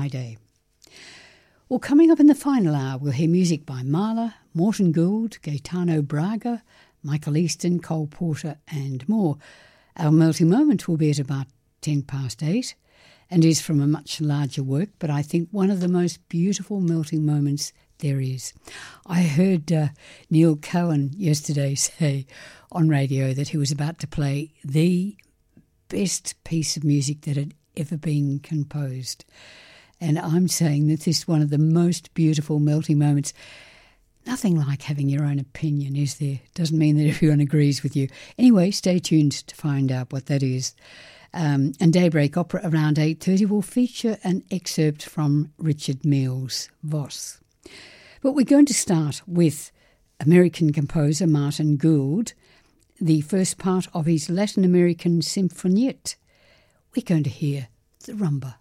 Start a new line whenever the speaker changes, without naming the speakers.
Friday. Well, coming up in the final hour, we'll hear music by Mahler, Morten Gould, Gaetano Braga, Michael Easton, Cole Porter and more. Our melting moment will be at about 8:10 and is from a much larger work, but I think one of the most beautiful melting moments there is. I heard Neil Cohen yesterday say on radio that he was about to play the best piece of music that had ever been composed. And I'm saying that this is one of the most beautiful melting moments. Nothing like having your own opinion, is there? Doesn't mean that everyone agrees with you. Anyway, stay tuned to find out what that is. And Daybreak Opera around 8:30 will feature an excerpt from Richard Mills' Voss. But we're going to start with American composer Martin Gould, the first part of his Latin American Symphoniette. We're going to hear the rumba.